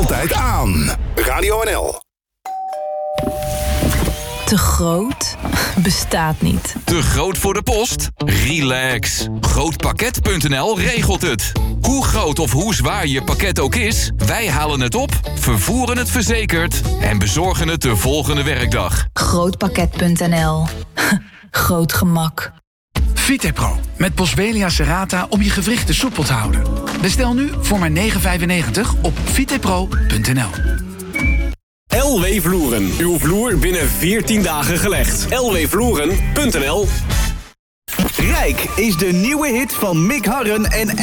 altijd aan. Radio NL. Te groot? Bestaat niet. Te groot voor de post? Relax. Grootpakket.nl regelt het. Hoe groot of hoe zwaar je pakket ook is, wij halen het op, vervoeren het verzekerd en bezorgen het de volgende werkdag. Grootpakket.nl. Groot gemak. Vitepro met Boswellia serrata om je gewrichten soepel te houden. Bestel nu voor maar €9,95 op vitepro.nl. LW Vloeren. Uw vloer binnen 14 dagen gelegd. lwvloeren.nl. Rijk is de nieuwe hit van Mick Harren en